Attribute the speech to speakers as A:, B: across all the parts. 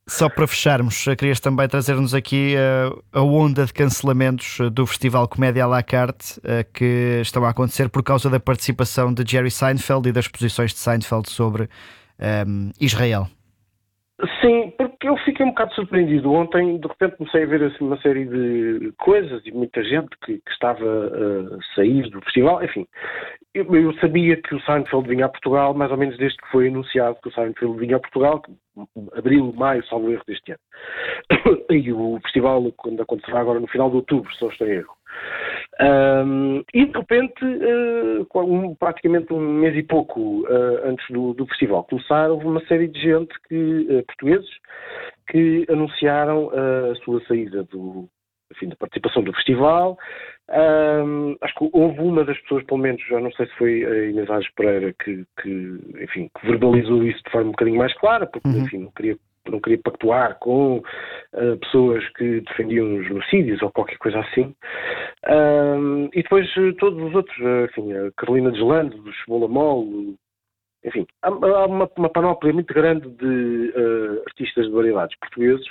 A: Só para fecharmos, querias também trazer-nos aqui a onda de cancelamentos do Festival Comédia à la carte que estão a acontecer por causa da participação de Jerry Seinfeld e das posições de Seinfeld sobre Israel.
B: Sim, porque eu fiquei um bocado surpreendido. Ontem, de repente, comecei a ver assim, uma série de coisas e muita gente que estava a sair do festival. Enfim, eu sabia que o Seinfeld vinha a Portugal, mais ou menos desde que foi anunciado que o Seinfeld vinha a Portugal, abril, maio, salvo erro deste ano. E o festival, quando acontecerá agora no final de outubro, se não estou em erro. E de repente, praticamente um mês e pouco antes do festival começar, houve uma série de gente, portugueses, que anunciaram a sua saída da participação do festival. Acho que houve uma das pessoas, pelo menos, já não sei se foi a Inês Aires Pereira, que verbalizou isso de forma um bocadinho mais clara, porque, enfim, não queria pactuar com pessoas que defendiam os genocídios ou qualquer coisa assim. E depois todos os outros, enfim, a Carolina Deslandes, o Cebola Mole, enfim, há uma panóplia muito grande de artistas de variedades portugueses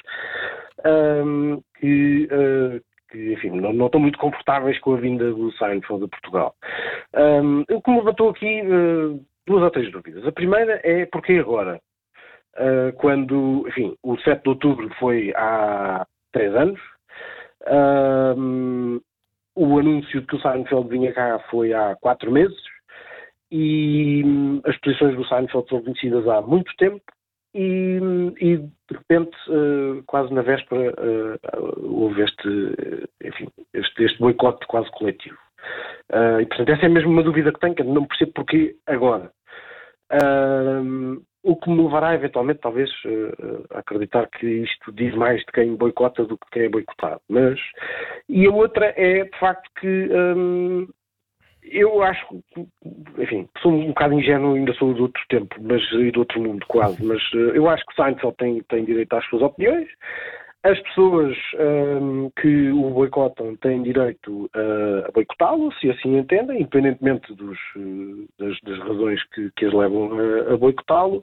B: que enfim, não estão muito confortáveis com a vinda do Seinfeld de Portugal. O que me levantou aqui duas ou três dúvidas. A primeira é porquê agora? Quando, enfim, o 7 de outubro foi há 3 anos, o anúncio de que o Seinfeld vinha cá foi há 4 meses, e as posições do Seinfeld são conhecidas há muito tempo, e de repente, quase na véspera, houve este boicote quase coletivo. E portanto essa é mesmo uma dúvida que tenho, que eu não percebo porquê agora. O que me levará eventualmente, talvez, a acreditar que isto diz mais de quem boicota do que quem é boicotado. E a outra é, de facto, que eu acho que, enfim, sou um bocado ingênuo, ainda sou de outro tempo, e de outro mundo quase, mas eu acho que Seinfeld tem direito às suas opiniões. As pessoas que o boicotam têm direito a boicotá-lo, se assim entendem, independentemente das razões que as levam a boicotá-lo.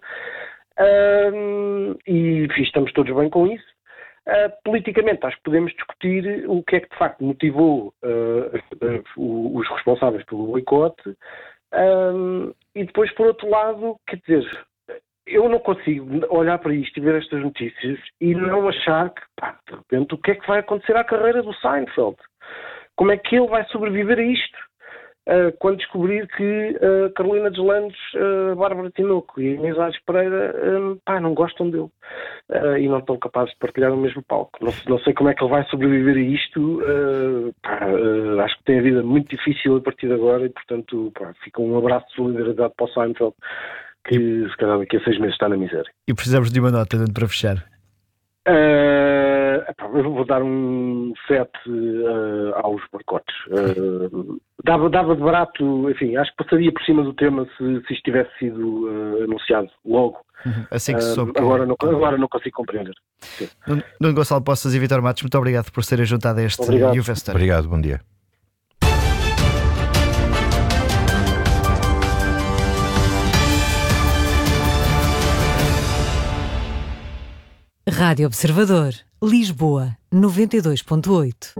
B: E estamos todos bem com isso. Politicamente, acho que podemos discutir o que é que de facto motivou os responsáveis pelo boicote. E depois, por outro lado, quer dizer, eu não consigo olhar para isto e ver estas notícias e não achar que, de repente, o que é que vai acontecer à carreira do Seinfeld? Como é que ele vai sobreviver a isto? Quando descobrir que a Carolina Deslandes, a Bárbara Tinoco e a Inês Aires Pereira não gostam dele e não estão capazes de partilhar o mesmo palco. Não sei como é que ele vai sobreviver a isto. Acho que tem a vida muito difícil a partir de agora e, portanto, fica um abraço de solidariedade para o Seinfeld, que se calhar daqui a 6 meses está na miséria.
A: E precisamos de uma nota para fechar.
B: Eu vou dar um 7 aos boicotes. Dava de barato, enfim, acho que passaria por cima do tema se isto tivesse sido anunciado logo.
A: Assim que se soube.
B: Agora não consigo compreender. Sim.
A: Nuno Gonçalo Poças e Vítor Matos, muito obrigado por serem juntado a este UFA Story.
C: Obrigado, bom dia.
D: Rádio Observador, Lisboa, 92.8.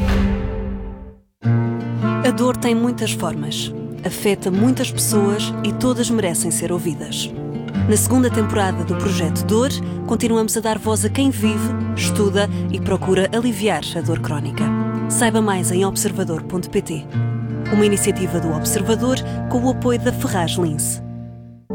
E: A dor tem muitas formas, afeta muitas pessoas e todas merecem ser ouvidas. Na segunda temporada do Projeto Dor, continuamos a dar voz a quem vive, estuda e procura aliviar a dor crónica. Saiba mais em observador.pt. Uma iniciativa do Observador com o apoio da Ferraz Lince.